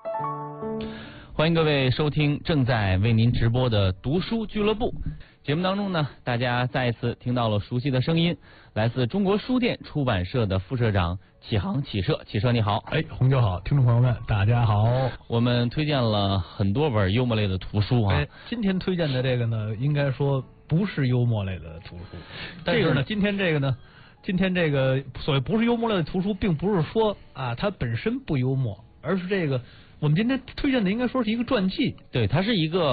欢迎各位收听正在为您直播的读书俱乐部节目当中呢，大家再一次听到了熟悉的声音，来自中国书店出版社的副社长启航启社。启社你好。 洪哥好，听众朋友们大家好。 我们推荐了很多本幽默类的图书啊。 今天推荐的这个呢，应该说不是幽默类的图书，但是呢，今天这个所谓不是幽默类的图书，并不是说啊它本身不幽默，而是这个我们今天推荐的应该说是一个传记。 对，它是一个